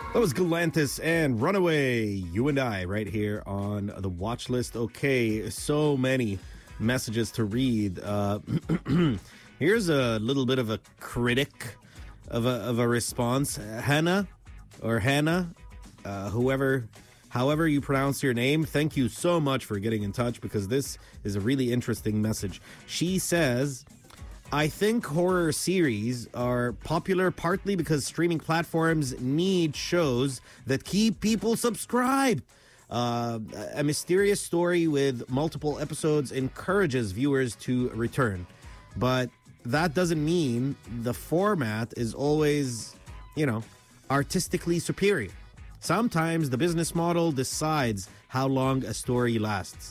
That was Galantis and Runaway, You and I, right here on the watch list. Okay, so many messages to read. Here's a little bit of a critic of a response. Hannah, however you pronounce your name, thank you so much for getting in touch because this is a really interesting message. She says, I think horror series are popular partly because streaming platforms need shows that keep people subscribed. A mysterious story with multiple episodes encourages viewers to return. But that doesn't mean the format is always, artistically superior. Sometimes the business model decides how long a story lasts.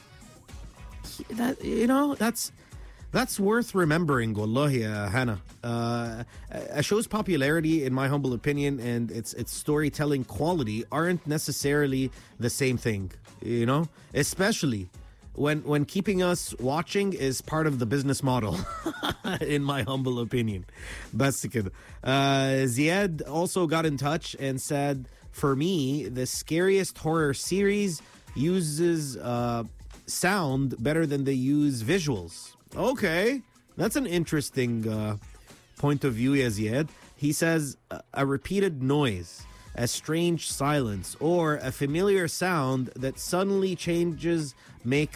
That's worth remembering, wallahi, Hannah. A show's popularity, in my humble opinion, and its storytelling quality aren't necessarily the same thing, Especially when keeping us watching is part of the business model, in my humble opinion. Bas kid. Ziad also got in touch and said, for me, the scariest horror series uses sound better than they use visuals. Okay, that's an interesting point of view, Yazid. He says a repeated noise, a strange silence, or a familiar sound that suddenly changes make,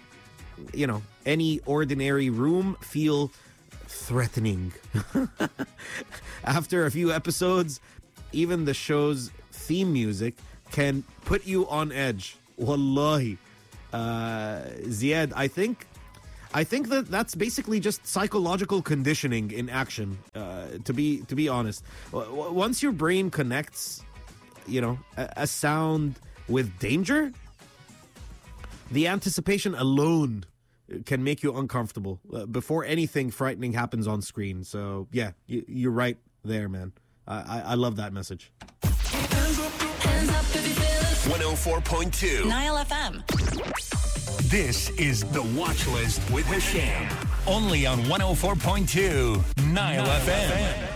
any ordinary room feel threatening. After a few episodes, even the show's theme music can put you on edge. Wallahi. Ziad, I think that's basically just psychological conditioning in action, to be honest. Once your brain connects, a sound with danger, the anticipation alone can make you uncomfortable before anything frightening happens on screen. So, yeah, you're right there, man. I love that message. Hands up if you feel it. 104.2 Nile FM. This is The Watch List with Hisham. Only on 104.2 Nile FM.